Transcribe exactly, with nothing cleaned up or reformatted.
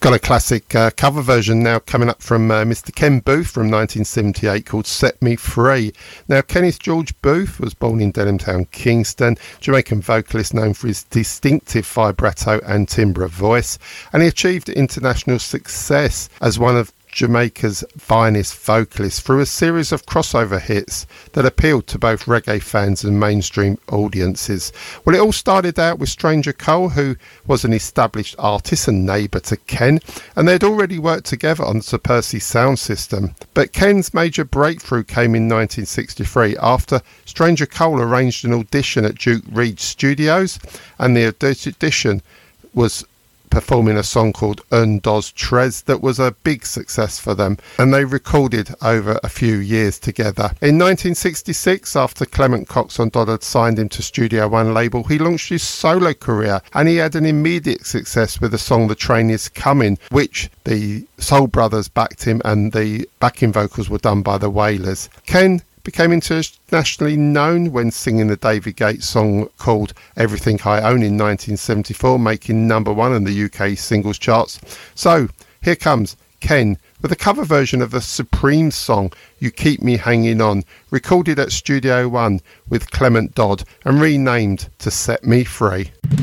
Got a classic uh, cover version now coming up from uh, Mister Ken Booth from nineteen seventy-eight called Set Me Free. Now, Kenneth George Booth was born in Denhamtown, Kingston, Jamaican vocalist known for his distinctive vibrato and timbre voice, and he achieved international success as one of Jamaica's finest vocalists through a series of crossover hits that appealed to both reggae fans and mainstream audiences. Well, it all started out with Stranger Cole, who was an established artist and neighbour to Ken, and they'd already worked together on the Sir Percy sound system. But Ken's major breakthrough came in nineteen sixty-three after Stranger Cole arranged an audition at Duke Reid Studios, and the audition was performing a song called Un Dos Tres that was a big success for them, and they recorded over a few years together. In nineteen sixty-six, after Clement Cox on Dodd had signed him to Studio One label, he launched his solo career, and he had an immediate success with the song The Train Is Coming, which the Soul Brothers backed him, and the backing vocals were done by the Wailers. Ken became internationally known when singing the David Gates song called Everything I Own in nineteen seventy-four, making number one in the U K singles charts. So here comes Ken with a cover version of the Supreme song You Keep Me Hanging On, recorded at Studio One with Clement Dodd and renamed to Set Me Free.